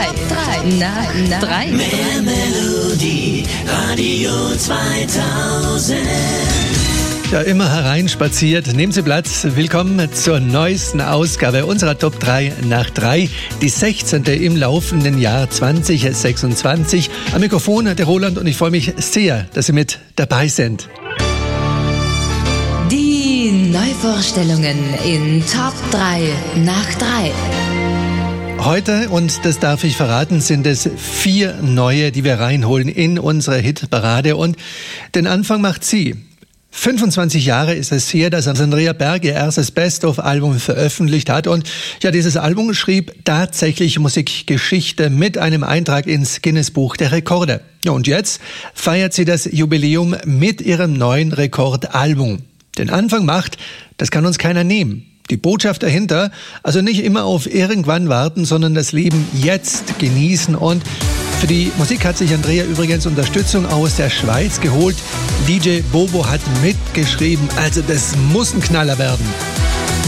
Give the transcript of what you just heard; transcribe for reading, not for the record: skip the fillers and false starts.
nach 3. Mehr Melodie, Radio 2000. Ja, immer hereinspaziert. Nehmen Sie Platz. Willkommen zur neuesten Ausgabe unserer Top 3 nach 3. Die 16. im laufenden Jahr 2026. Am Mikrofon der Roland und ich freue mich sehr, dass Sie mit dabei sind. Die Neuvorstellungen in Top 3 nach 3. Heute, und das darf ich verraten, sind es 4 neue, die wir reinholen in unsere Hitparade. Und den Anfang macht sie. 25 Jahre ist es her, dass Andrea Berg ihr erstes Best-of-Album veröffentlicht hat. Und ja, dieses Album schrieb tatsächlich Musikgeschichte mit einem Eintrag ins Guinness-Buch der Rekorde. Ja, und jetzt feiert sie das Jubiläum mit ihrem neuen Rekordalbum. Den Anfang macht, das kann uns keiner nehmen. Die Botschaft dahinter, also nicht immer auf irgendwann warten, sondern das Leben jetzt genießen. Und für die Musik hat sich Andrea übrigens Unterstützung aus der Schweiz geholt. DJ Bobo hat mitgeschrieben, also das muss ein Knaller werden.